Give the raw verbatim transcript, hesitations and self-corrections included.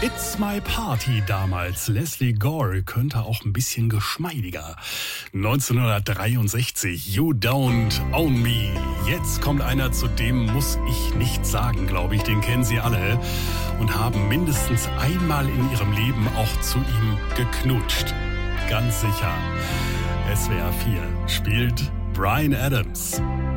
It's My Party damals. Leslie Gore könnte auch ein bisschen geschmeidiger. neunzehnhundertdreiundsechzig, You Don't Own Me. Jetzt kommt einer, zu dem muss ich nichts sagen, glaube ich. Den kennen Sie alle und haben mindestens einmal in ihrem Leben auch zu ihm geknutscht. Ganz sicher. S W R vier spielt Bryan Adams.